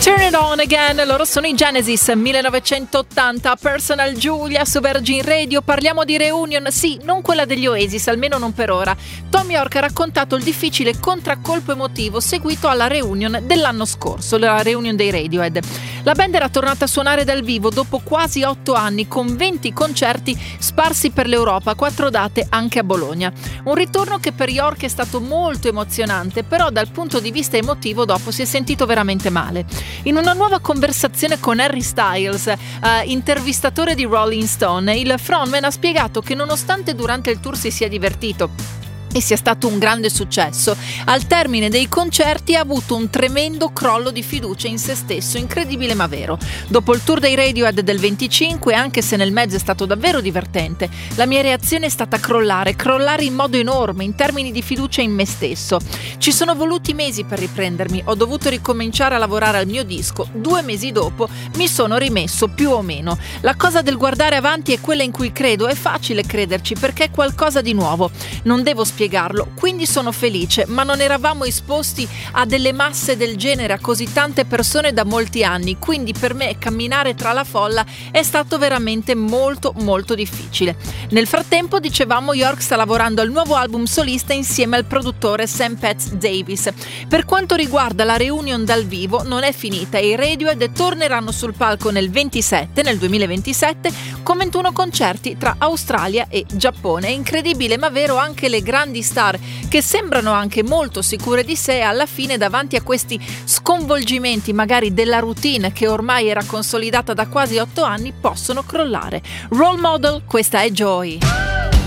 Turn It On Again, loro sono i Genesis, 1980, Personal Julia su Virgin Radio. Parliamo di reunion, sì, non quella degli Oasis, almeno non per ora. Tom York ha raccontato il difficile contraccolpo emotivo seguito alla reunion dell'anno scorso, la reunion dei Radiohead. La band era tornata a suonare dal vivo dopo quasi 8 anni, con 20 concerti sparsi per l'Europa, 4 date anche a Bologna. Un ritorno che per York è stato molto emozionante, però dal punto di vista emotivo dopo si è sentito veramente male. In una nuova conversazione con Harry Styles, intervistatore di Rolling Stone, il frontman ha spiegato che nonostante durante il tour si sia divertito e sia stato un grande successo, al termine dei concerti ha avuto un tremendo crollo di fiducia in se stesso, incredibile ma vero. Dopo il tour dei Radiohead del 25, anche se nel mezzo è stato davvero divertente, la mia reazione è stata crollare in modo enorme in termini di fiducia in me stesso. Ci sono voluti mesi per riprendermi, ho dovuto ricominciare a lavorare al mio disco, 2 mesi dopo mi sono rimesso più o meno. La cosa del guardare avanti è quella in cui credo, è facile crederci perché è qualcosa di nuovo, non devo spiegarlo, quindi sono felice, ma non eravamo esposti a delle masse del genere, a così tante persone da molti anni, quindi per me camminare tra la folla è stato veramente molto molto difficile. Nel frattempo, dicevamo, York sta lavorando al nuovo album solista insieme al produttore Sam Petz Davis. Per quanto riguarda la reunion dal vivo non è finita e i Radiohead torneranno sul palco nel 2027 con 21 concerti tra Australia e Giappone. È incredibile ma vero, anche le grandi star che sembrano anche molto sicure di sé, alla fine davanti a questi sconvolgimenti magari della routine che ormai era consolidata da quasi 8 anni possono crollare. Role Model, questa è Joy.